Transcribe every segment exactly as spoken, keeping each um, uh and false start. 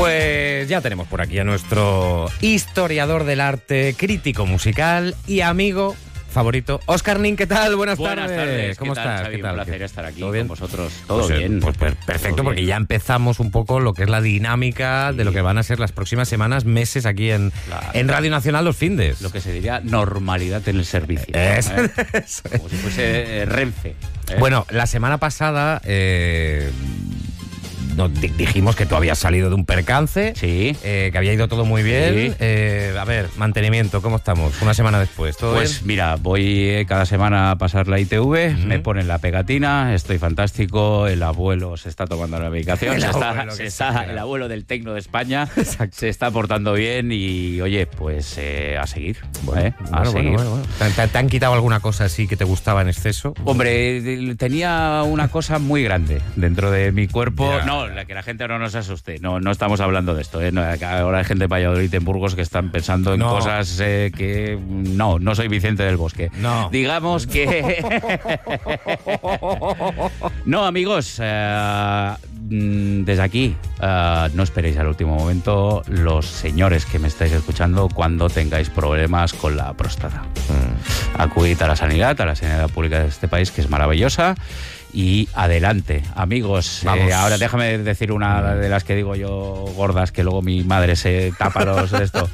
Pues ya tenemos por aquí a nuestro historiador del arte, crítico musical y amigo favorito, Óscar Nin. ¿Qué tal? Buenas, Buenas tardes. tardes. ¿Cómo ¿Qué tal, estás? Xavi? ¿Qué tal? Un placer ¿Qué? estar aquí ¿Todo con bien? vosotros. Todo pues, bien. Pues per- perfecto, Todo porque bien. ya empezamos un poco lo que es la dinámica Sí. de lo que van a ser las próximas semanas, meses aquí en, Claro. en Radio Nacional los findes. Lo que se diría normalidad en el servicio. Es- ¿eh? eso es. Como si fuese eh, Renfe. ¿eh? Bueno, la semana pasada eh, nos di- dijimos que tú habías salido de un percance, Sí. eh, que había ido todo muy bien. Sí. Eh, a ver, mantenimiento, ¿cómo estamos? Una semana después, ¿todo Pues bien? mira, voy eh, cada semana a pasar la I T V, Ujú. me ponen la pegatina, estoy fantástico, el abuelo se está tomando la medicación, El se está- abuelo, se que está- exagerado. el abuelo del tecno de España Exacto. se está portando bien y oye, pues eh, a seguir. Bueno, ¿eh? A bueno, bueno, seguir. bueno, bueno. ¿Te, te- te han quitado alguna cosa así que te gustaba en exceso? Hombre, de- tenía una cosa muy grande dentro de mi cuerpo. Ya. No, la que la gente no nos asuste. No, no estamos hablando de esto. ¿eh? No, ahora hay gente de Valladolid, en Burgos, que están pensando en No. cosas eh, que... No, no soy Vicente del Bosque. No. Digamos que... No, amigos, eh, mm, desde aquí, eh, no esperéis al último momento, los señores que me estáis escuchando, cuando tengáis problemas con la próstata. Mm. Acudid a la sanidad, a la sanidad pública de este país, que es maravillosa. Y adelante, amigos. Vamos. Eh, ahora déjame decir una de las que digo yo gordas, que luego mi madre se tapa los de esto.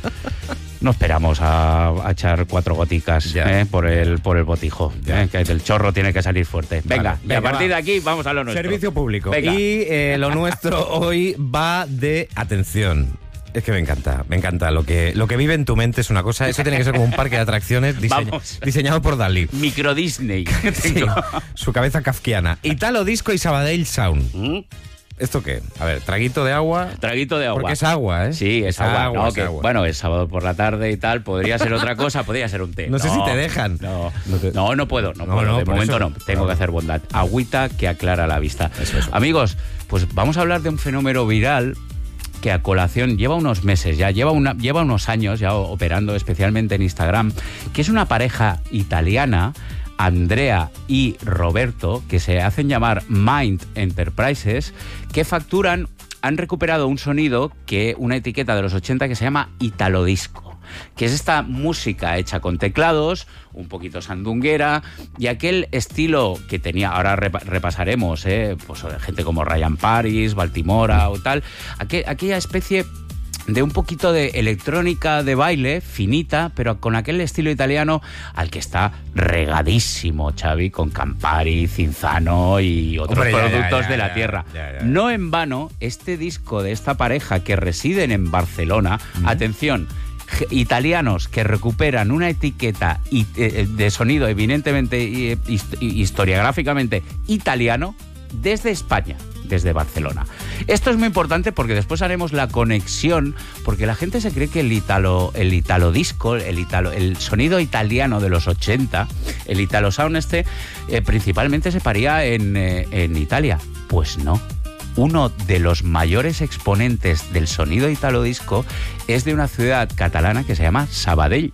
No esperamos a, a echar cuatro goticas Ya. eh, por el por el botijo. Ya. eh, que el chorro tiene que salir fuerte. Venga, Vale, y a venga, partir va. de aquí vamos a lo nuestro. Servicio público. Venga. Y eh, lo nuestro hoy va de atención. Es que me encanta, me encanta. Lo que, lo que vive en tu mente es una cosa. Eso tiene que ser como un parque de atracciones diseña- Vamos. diseñado por Dalí. Micro Disney. Sí, su cabeza kafkiana. Italo Disco y Sabadell Sound. ¿Mm? ¿Esto qué? A ver, traguito de agua. Traguito de agua. Porque es agua, ¿eh? Sí, es agua. No, es que, agua. Bueno, es sábado por la tarde y tal. Podría ser otra cosa, podría ser un té. No sé si te dejan. No, No te- no, no puedo. No, No, puedo. no, de por momento eso. no. Tengo que hacer bondad. Agüita que aclara la vista. Eso, eso. Amigos, pues vamos a hablar de un fenómeno viral que a colación lleva unos meses ya, lleva, una, lleva unos años ya operando especialmente en Instagram, que es una pareja italiana, Andrea y Roberto, que se hacen llamar Mind Enterprises, que facturan, han recuperado un sonido, que una etiqueta de los ochenta que se llama Italo Disco, que es esta música hecha con teclados, un poquito sandunguera, y aquel estilo que tenía, ahora repa- repasaremos, ¿eh? Pues gente como Ryan Paris, Baltimora o tal, aquel, aquella especie de un poquito de electrónica de baile, finita, pero con aquel estilo italiano al que está regadísimo Xavi, con Campari, Cinzano y otros Hombre, ya, ya, productos ya, de ya, la tierra. ya, ya. No en vano, este disco de esta pareja que residen en Barcelona, atención, g- italianos que recuperan una etiqueta i- eh, de sonido evidentemente eh, hist- historiográficamente italiano desde España, desde Barcelona. Esto es muy importante porque después haremos la conexión, porque la gente se cree que el italo, el italo disco, el italo, el sonido italiano de los ochenta, el italo sound este, eh, principalmente se paría en, eh, en Italia. Pues no. Uno de los mayores exponentes del sonido italo disco es de una ciudad catalana que se llama Sabadell.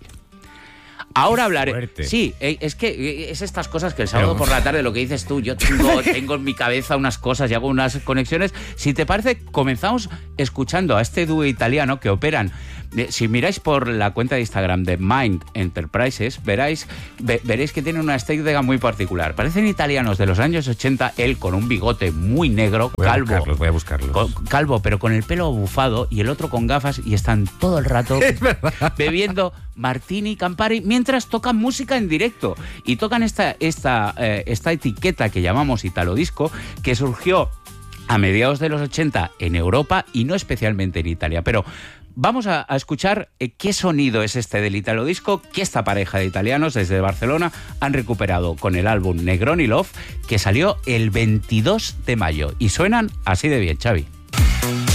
Ahora Qué hablaré. fuerte. Sí, eh, es que eh, es estas cosas que el sábado Pero- por la tarde, lo que dices tú, yo tengo, tengo en mi cabeza unas cosas y hago unas conexiones. Si te parece, comenzamos escuchando a este dúo italiano que operan. eh, Si miráis por la cuenta de Instagram de Mind Enterprises, veréis, ve- veréis que tienen una estética muy particular. Parecen italianos de los años ochenta, él con un bigote muy negro, Voy a calvo. buscarlos, voy a buscarlos. Con- calvo, pero con el pelo bufado, y el otro con gafas, y están todo el rato bebiendo martini, Campari, mientras tocan música en directo. Y tocan esta, esta, eh, esta etiqueta que llamamos Italo Disco, que surgió a mediados de los ochenta en Europa y no especialmente en Italia. Pero vamos a, a escuchar eh, qué sonido es este del Italo Disco, que esta pareja de italianos desde Barcelona han recuperado con el álbum Negroni Love, que salió el veintidós de mayo. Y suenan así de bien, Xavi.